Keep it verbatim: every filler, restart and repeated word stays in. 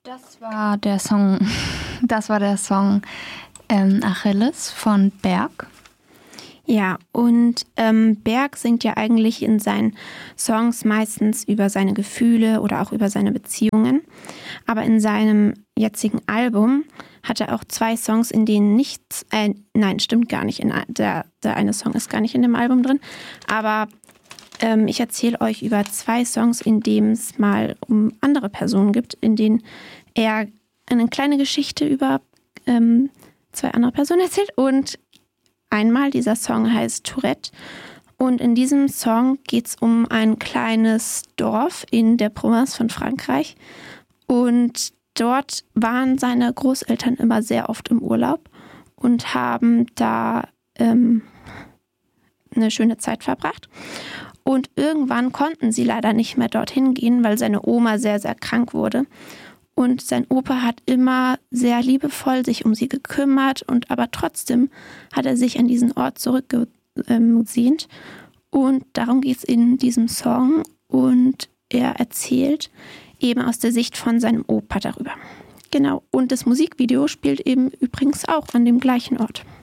Das war der Song, das war der Song ähm, Achilles von Berg. Ja, und ähm, Berg singt ja eigentlich in seinen Songs meistens über seine Gefühle oder auch über seine Beziehungen. Aber in seinem jetzigen Album hat er auch zwei Songs, in denen nichts, äh, nein, stimmt gar nicht, in der, der eine Song ist gar nicht in dem Album drin, aber ähm, ich erzähle euch über zwei Songs, in denen es mal um andere Personen gibt, in denen er eine kleine Geschichte über ähm, zwei andere Personen erzählt. Und einmal, dieser Song heißt Tourette, und in diesem Song geht es um ein kleines Dorf in der Provence von Frankreich, und dort waren seine Großeltern immer sehr oft im Urlaub und haben da ähm, eine schöne Zeit verbracht. Und irgendwann konnten sie leider nicht mehr dorthin gehen, weil seine Oma sehr, sehr krank wurde. Und sein Opa hat immer sehr liebevoll sich um sie gekümmert, und aber trotzdem hat er sich an diesen Ort zurückgesehnt. Und darum geht es in diesem Song, und er erzählt eben aus der Sicht von seinem Opa darüber. Genau, und das Musikvideo spielt eben übrigens auch an dem gleichen Ort.